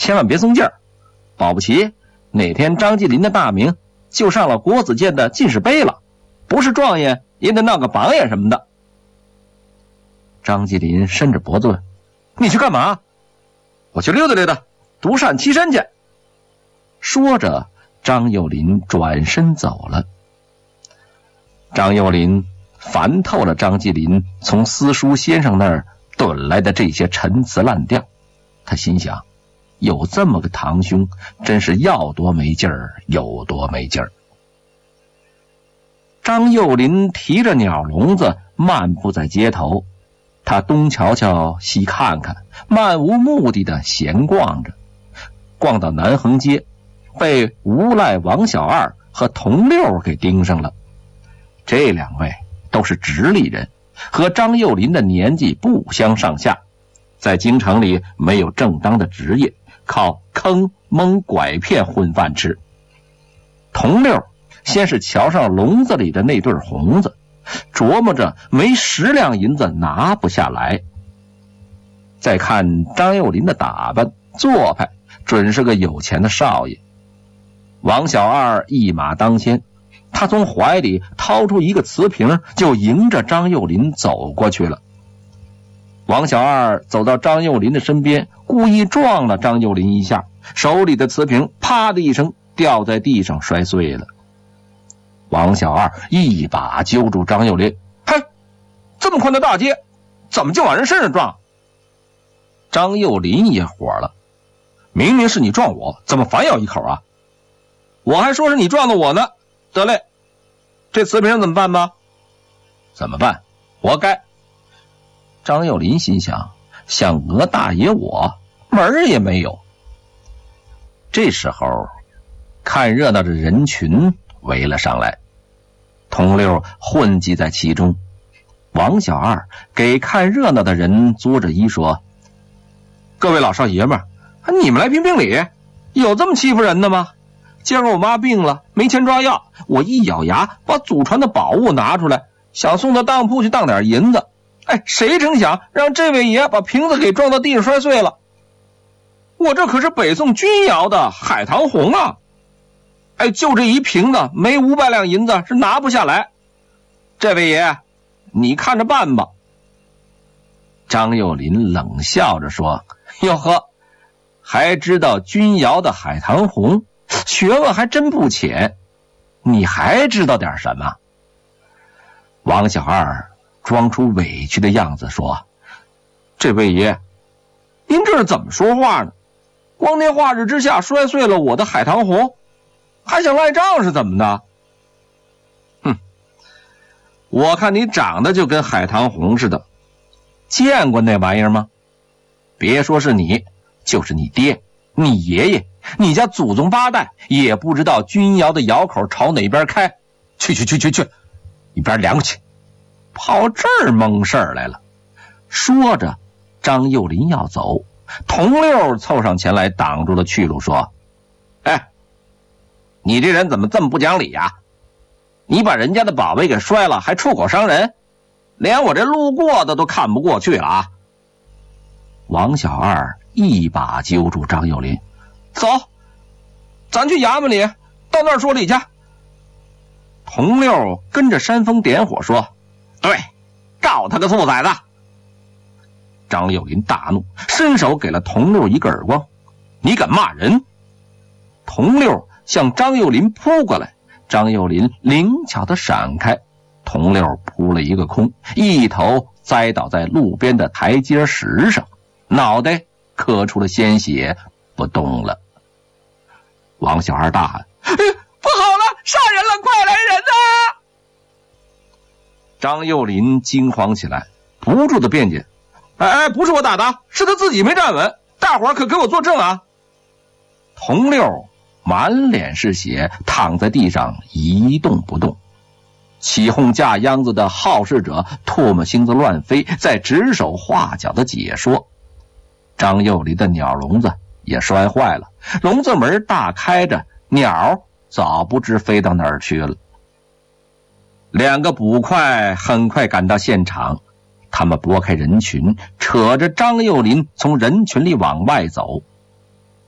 千万别松劲儿，保不齐哪天张继林的大名就上了国子监的进士碑了，不是状元也得闹个榜眼什么的。张继林伸着脖子问：你去干嘛？我去溜达溜达，独善其身去。说着，张幼林转身走了。张幼林烦透了张继林从私塾先生那儿趸来的这些陈词滥调，他心想，有这么个堂兄，真是要多没劲儿有多没劲儿。张幼林提着鸟笼子漫步在街头，他东瞧瞧西看看，漫无目的的闲逛着，逛到南横街，被无赖王小二和童六给盯上了。这两位都是直隶人，和张幼林的年纪不相上下，在京城里没有正当的职业，靠坑蒙拐骗混饭吃。童六先是瞧上笼子里的那对红子，琢磨着没10两银子拿不下来。再看张幼林的打扮做派，准是个有钱的少爷。王小二一马当先，他从怀里掏出一个瓷瓶，就迎着张幼林走过去了。王小二走到张幼林的身边，故意撞了张幼林一下，手里的瓷瓶啪的一声掉在地上摔碎了。王小二一把揪住张幼林：嘿，这么宽的大街，怎么就往人身上撞？张幼林也火了：明明是你撞我，怎么反咬一口啊？我还说是你撞的我呢。得嘞，这瓷瓶怎么办吧？怎么办？活该。张幼林心想，想讹大爷我门儿也没有。这时候看热闹的人群围了上来，童六混迹在其中。王小二给看热闹的人作着揖说：各位老少爷们儿，你们来评评理，有这么欺负人的吗？今儿我妈病了，没钱抓药，我一咬牙把祖传的宝物拿出来，想送到当铺去当点银子。哎，谁成想让这位爷把瓶子给撞到地上摔碎了。我这可是北宋钧窑的海棠红啊！哎，就这一瓶子没500两银子是拿不下来。这位爷，你看着办吧。张幼林冷笑着说：哟呵，还知道钧窑的海棠红，学问还真不浅，你还知道点什么？王小二装出委屈的样子说：这位爷，您这是怎么说话呢？光天化日之下摔碎了我的海棠红，还想赖账是怎么的？哼，我看你长得就跟海棠红似的，见过那玩意儿吗？别说是你，就是你爹、你爷爷、你家祖宗8代也不知道钧窑的窑口朝哪边开。去，一边凉去，跑这儿蒙事儿来了。说着，张幼林要走，童六凑上前来挡住了去路，说：哎，你这人怎么这么不讲理呀？你把人家的宝贝给摔了，还出口伤人，连我这路过的都看不过去了啊！王小二一把揪住张幼林：走，咱去衙门里，到那儿说理去。童六跟着煽风点火说：对，告他个兔崽子！张幼林大怒，伸手给了童六一个耳光：你敢骂人！童六向张幼林扑过来，张幼林灵巧地闪开，童六扑了一个空，一头栽倒在路边的台阶石上，脑袋磕出了鲜血，不动了。王小二大喊：不好了，杀人了，快来人啊！张幼林惊慌起来，不住地辩解：不是我打的，是他自己没站稳，大伙儿可给我作证啊！童六满脸是血，躺在地上一动不动。起哄架秧子的好事者唾沫星子乱飞，在指手画脚的解说。张幼林的鸟笼子也摔坏了，笼子门大开着，鸟早不知飞到哪儿去了。2个捕快很快赶到现场，他们拨开人群，扯着张幼林从人群里往外走。